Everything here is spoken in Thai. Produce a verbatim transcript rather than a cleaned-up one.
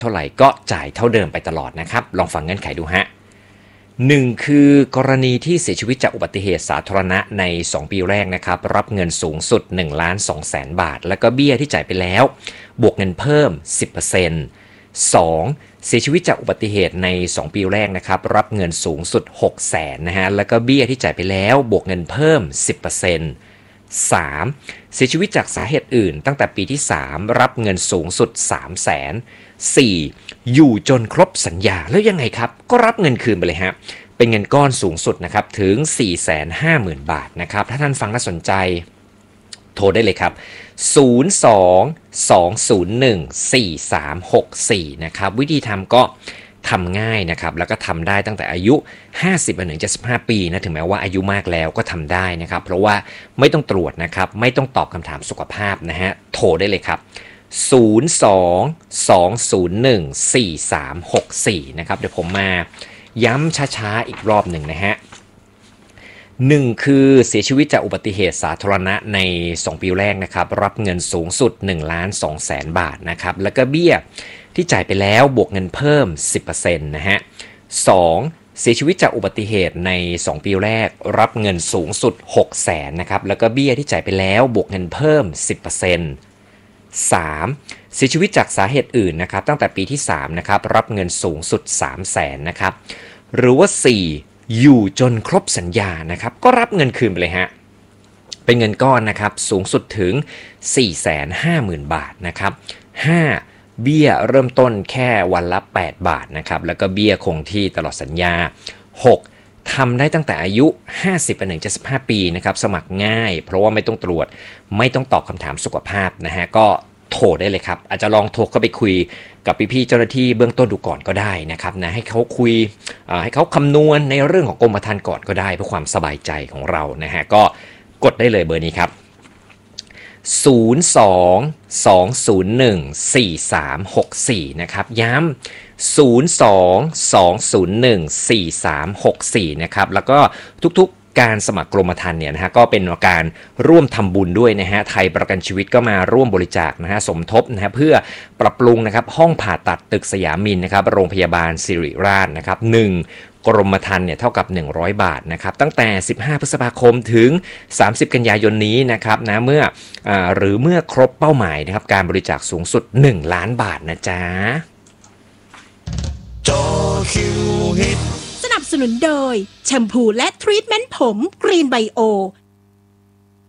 เท่าไหร่ก็จ่ายเท่าเดิมไปตลอดนะครับลองฟังเงื่อนไขดูฮะหนึ่งคือกรณีที่เสียชีวิตจากอุบัติเหตุสาธารณะในสองปีแรกนะครับรับเงินสูงสุดหนึ่งล้านสองแสนบาทแล้วก็เบี้ยที่จ่ายไปแล้วบวกเงินเพิ่ม สิบเปอร์เซ็นต์ สองเสียชีวิตจากอุบัติเหตุในสองปีแรกนะครับรับเงินสูงสุดหกแสนนะฮะแล้วก็เบี้ยที่จ่ายไปแล้วบวกเงินเพิ่ม สิบเปอร์เซ็นต์ สามเสียชีวิตจากสาเหตุอื่นตั้งแต่ปีที่สามรับเงินสูงสุดสามแสน สี่อยู่จนครบสัญญาแล้วยังไงครับก็รับเงินคืนไปเลยฮะเป็นเงินก้อนสูงสุดนะครับถึง สี่แสนห้าหมื่น บาทนะครับถ้าท่านฟังน่าสนใจโทรได้เลยครับศูนย์ สอง สอง ศูนย์ หนึ่ง สี่ สาม หก สี่นะครับวิธีทำก็ทำง่ายนะครับแล้วก็ทำได้ตั้งแต่อายุห้าสิบถึงเจ็ดสิบห้าปีนะถึงแม้ว่าอายุมากแล้วก็ทำได้นะครับเพราะว่าไม่ต้องตรวจนะครับไม่ต้องตอบคำถามสุขภาพนะฮะโทรได้เลยครับศูนย์ สอง สอง ศูนย์ หนึ่ง สี่ สาม หก สี่นะครับเดี๋ยวผมมาย้ำช้าๆอีกรอบหนึ่งนะฮะหนึ่งคือเสียชีวิตจากอุบัติเหตุสาธารณะในสองปีแรกนะครับรับเงินสูงสุดหนึ่งล้านสองแสนบาทนะครับแล้วก็เบี้ยที่จ่ายไปแล้วบวกเงินเพิ่ม สิบเปอร์เซ็นต์ นะฮะสองเสียชีวิตจากอุบัติเหตุในสองปีแรกรับเงินสูงสุดหกแสนนะครับแล้วก็เบี้ยที่จ่ายไปแล้วบวกเงินเพิ่ม สิบเปอร์เซ็นต์ สามเสียชีวิตจากสาเหตุอื่นนะครับตั้งแต่ปีที่สามนะครับรับเงินสูงสุดสามแสนนะครับหรือว่าสี่อยู่จนครบสัญญานะครับก็รับเงินคืนไปเลยฮะเป็นเงินก้อนนะครับสูงสุดถึง สี่แสนห้าหมื่น บาทนะครับห้าเบี้ยเริ่มต้นแค่วันละแปดบาทนะครับแล้วก็เบี้ยคงที่ตลอดสัญญาหกทำได้ตั้งแต่อายุห้าสิบถึงเจ็ดสิบห้าปีนะครับสมัครง่ายเพราะว่าไม่ต้องตรวจไม่ต้องตอบคำถามสุขภาพนะฮะก็โทรได้เลยครับอาจจะลองโทรเข้าไปคุยกับพี่ๆเจ้าหน้าที่เบื้องต้นดูก่อนก็ได้นะครับนะให้เขาคุยให้เขาคำนวณในเรื่องของกรมธรรม์ก่อนก็ได้เพื่อความสบายใจของเรานะฮะก็กดได้เลยเบอร์นี้ครับศูนย์ สอง สอง ศูนย์ หนึ่ง สี่ สาม หก สี่นะครับย้ำศูนย์ สอง สอง ศูนย์ หนึ่ง สี่ สาม หก สี่นะครับแล้วก็ทุกๆการสมัครกรมธรรม์เนี่ยนะฮะก็เป็นการร่วมทำบุญด้วยนะฮะไทยประกันชีวิตก็มาร่วมบริจาคนะฮะสมทบนะฮะเพื่อปรับปรุงนะครับห้องผ่าตัดตึกสยามินนะครับโรงพยาบาลสิริราชนะครับหนึ่งกรมธรรม์เนี่ยเท่ากับหนึ่งร้อยบาทนะครับตั้งแต่สิบห้าพฤษภาคมถึงสามสิบกันยายนนี้นะครับนะเมื่ออ่าหรือเมื่อครบเป้าหมายนะครับการบริจาคสูงสุดหนึ่งล้านบาทนะจ๊ะสนับสนุนโดยแชมพูและทรีทเมนต์ผมกรีนไบโอ